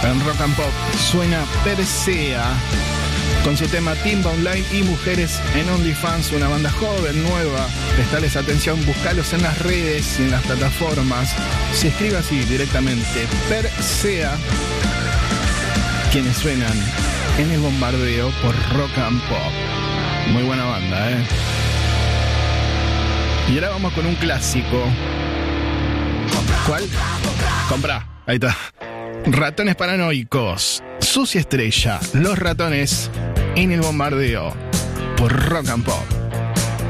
En Rock and Pop suena Persea con su tema Timba Online y Mujeres en OnlyFans, una banda joven, nueva. Prestales atención, buscalos en las redes y en las plataformas. Se escribe así directamente, Persea, quienes suenan en el bombardeo por Rock and Pop. Muy buena banda, ¿eh? Y ahora vamos con un clásico. ¿Cuál? Comprá. Ahí está. Ratones Paranoicos. Sucia Estrella. Los Ratones en el bombardeo por Rock and Pop.